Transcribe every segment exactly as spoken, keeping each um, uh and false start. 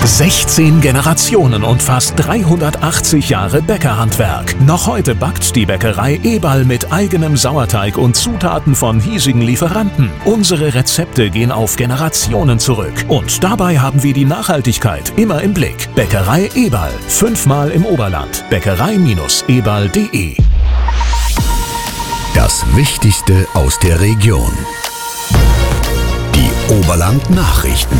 sechzehn Generationen und fast dreihundertachtzig Jahre Bäckerhandwerk. Noch heute backt die Bäckerei Eberl mit eigenem Sauerteig und Zutaten von hiesigen Lieferanten. Unsere Rezepte gehen auf Generationen zurück. Und dabei haben wir die Nachhaltigkeit immer im Blick. Bäckerei Eberl. Fünfmal im Oberland. Bäckerei Eberl punkt de. Das Wichtigste aus der Region. Die Oberland-Nachrichten.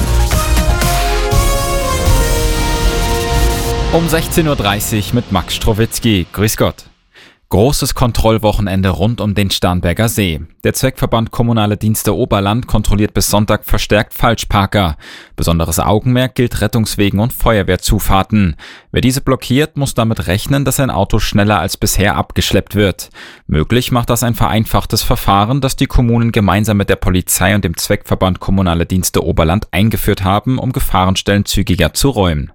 Um sechzehn Uhr dreißig mit Max Strowitzki. Grüß Gott. Großes Kontrollwochenende rund um den Starnberger See. Der Zweckverband Kommunale Dienste Oberland kontrolliert bis Sonntag verstärkt Falschparker. Besonderes Augenmerk gilt Rettungswegen und Feuerwehrzufahrten. Wer diese blockiert, muss damit rechnen, dass ein Auto schneller als bisher abgeschleppt wird. Möglich macht das ein vereinfachtes Verfahren, das die Kommunen gemeinsam mit der Polizei und dem Zweckverband Kommunale Dienste Oberland eingeführt haben, um Gefahrenstellen zügiger zu räumen.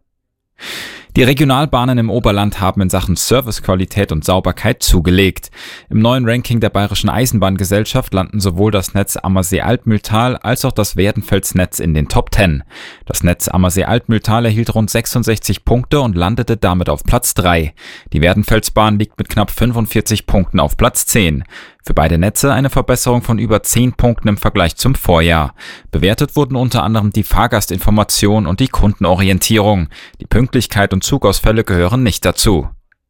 Die Regionalbahnen im Oberland haben in Sachen Servicequalität und Sauberkeit zugelegt. Im neuen Ranking der Bayerischen Eisenbahngesellschaft landen sowohl das Netz Ammersee-Altmühltal als auch das Werdenfels-Netz in den Top zehn. Das Netz Ammersee-Altmühltal erhielt rund sechsundsechzig Punkte und landete damit auf Platz drei. Die Werdenfelsbahn liegt mit knapp fünfundvierzig Punkten auf Platz zehn. Für beide Netze eine Verbesserung von über zehn Punkten im Vergleich zum Vorjahr. Bewertet wurden unter anderem die Fahrgastinformation und die Kundenorientierung. Die Pünktlichkeit und Zugausfälle gehören nicht dazu.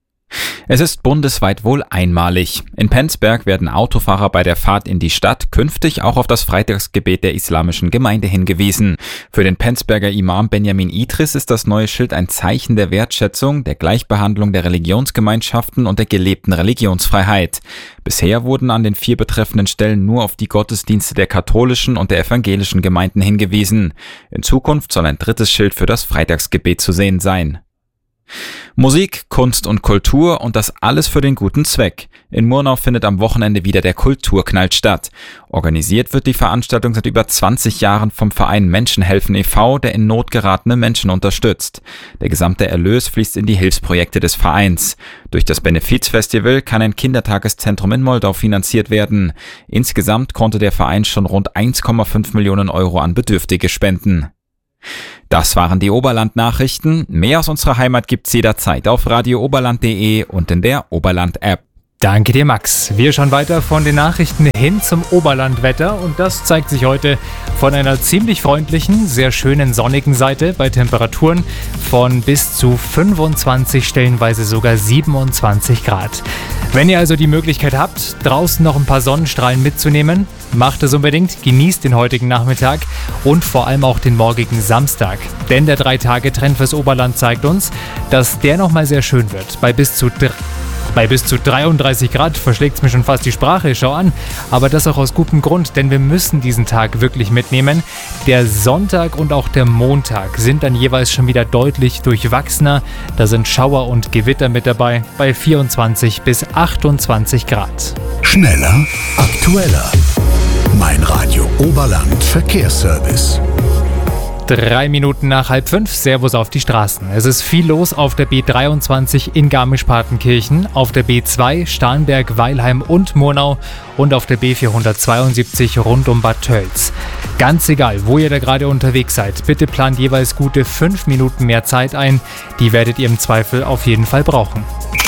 Es ist bundesweit wohl einmalig. In Penzberg werden Autofahrer bei der Fahrt in die Stadt künftig auch auf das Freitagsgebet der islamischen Gemeinde hingewiesen. Für den Penzberger Imam Benjamin Idris ist das neue Schild ein Zeichen der Wertschätzung, der Gleichbehandlung der Religionsgemeinschaften und der gelebten Religionsfreiheit. Bisher wurden an den vier betreffenden Stellen nur auf die Gottesdienste der katholischen und der evangelischen Gemeinden hingewiesen. In Zukunft soll ein drittes Schild für das Freitagsgebet zu sehen sein. Musik, Kunst und Kultur und das alles für den guten Zweck. In Murnau findet am Wochenende wieder der Kulturknall statt. Organisiert wird die Veranstaltung seit über zwanzig Jahren vom Verein Menschenhelfen e V, der in Not geratene Menschen unterstützt. Der gesamte Erlös fließt in die Hilfsprojekte des Vereins. Durch das Benefizfestival kann ein Kindertageszentrum in Moldau finanziert werden. Insgesamt konnte der Verein schon rund eins Komma fünf Millionen Euro an Bedürftige spenden. Das waren die Oberland-Nachrichten. Mehr aus unserer Heimat gibt's jederzeit auf radio oberland punkt de und in der Oberland-App. Danke dir, Max. Wir schauen weiter von den Nachrichten hin zum Oberlandwetter und das zeigt sich heute von einer ziemlich freundlichen, sehr schönen sonnigen Seite bei Temperaturen von bis zu fünfundzwanzig, stellenweise sogar siebenundzwanzig Grad. Wenn ihr also die Möglichkeit habt, draußen noch ein paar Sonnenstrahlen mitzunehmen, macht es unbedingt, genießt den heutigen Nachmittag und vor allem auch den morgigen Samstag. Denn der drei-Tage-Trend fürs Oberland zeigt uns, dass der nochmal sehr schön wird. Bei bis zu Bei bis zu dreiunddreißig Grad verschlägt es mir schon fast die Sprache, schau an. Aber das auch aus gutem Grund, denn wir müssen diesen Tag wirklich mitnehmen. Der Sonntag und auch der Montag sind dann jeweils schon wieder deutlich durchwachsener. Da sind Schauer und Gewitter mit dabei bei vierundzwanzig bis achtundzwanzig Grad. Schneller, aktueller. Mein Radio Oberland Verkehrsservice. Drei Minuten nach halb fünf, Servus auf die Straßen. Es ist viel los auf der B dreiundzwanzig in Garmisch-Partenkirchen, auf der B zwei Starnberg, Weilheim und Murnau und auf der B vierhundertzweiundsiebzig rund um Bad Tölz. Ganz egal, wo ihr da gerade unterwegs seid, bitte plant jeweils gute fünf Minuten mehr Zeit ein. Die werdet ihr im Zweifel auf jeden Fall brauchen.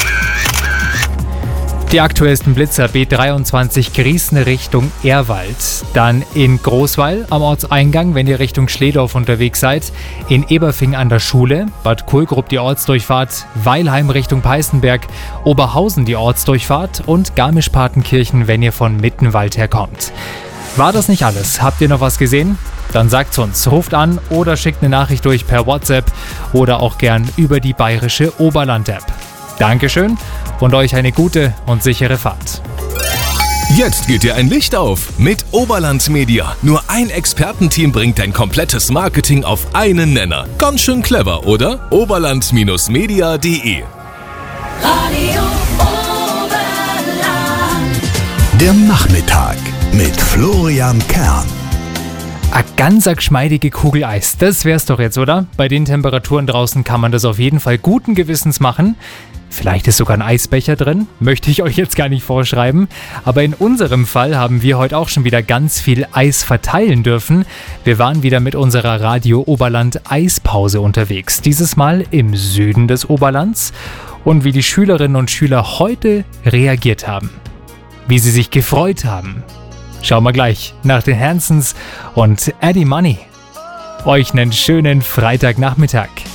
Die aktuellsten Blitzer B dreiundzwanzig Griesen Richtung Ehrwald, dann in Großweil am Ortseingang, wenn ihr Richtung Schledorf unterwegs seid, in Eberfing an der Schule, Bad Kohlgrub die Ortsdurchfahrt, Weilheim Richtung Peißenberg, Oberhausen die Ortsdurchfahrt und Garmisch-Partenkirchen, wenn ihr von Mittenwald herkommt. War das nicht alles? Habt ihr noch was gesehen? Dann sagt's uns, ruft an oder schickt eine Nachricht durch per WhatsApp oder auch gern über die bayerische Oberland-App. Dankeschön und euch eine gute und sichere Fahrt. Jetzt geht dir ein Licht auf mit Oberland Media. Nur ein Expertenteam bringt dein komplettes Marketing auf einen Nenner. Ganz schön clever, oder? oberland Media punkt de Radio Oberland. Der Nachmittag mit Florian Kern. Eine ganz geschmeidige Kugel Eis, das wär's doch jetzt, oder? Bei den Temperaturen draußen kann man das auf jeden Fall guten Gewissens machen. Vielleicht ist sogar ein Eisbecher drin, möchte ich euch jetzt gar nicht vorschreiben. Aber in unserem Fall haben wir heute auch schon wieder ganz viel Eis verteilen dürfen. Wir waren wieder mit unserer Radio Oberland Eispause unterwegs. Dieses Mal im Süden des Oberlands. Und wie die Schülerinnen und Schüler heute reagiert haben. Wie sie sich gefreut haben. Schauen wir gleich nach den Hansons und Eddie Money. Euch einen schönen Freitagnachmittag.